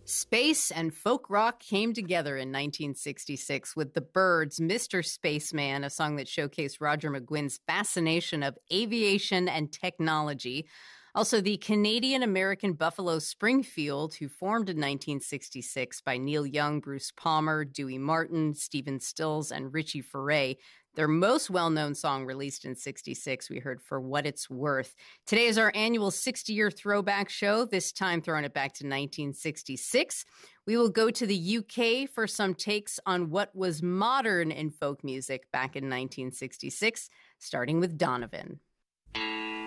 Space and folk rock came together in 1966 with The Byrds' Mr. Spaceman, a song that showcased Roger McGuinn's fascination of aviation and technology. Also, the Canadian-American Buffalo Springfield, who formed in 1966 by Neil Young, Bruce Palmer, Dewey Martin, Stephen Stills, and Richie Furay. Their most well-known song released in 66, we heard For What It's Worth. Today is our annual 60-year throwback show, this time throwing it back to 1966. We will go to the UK for some takes on what was modern in folk music back in 1966, starting with Donovan.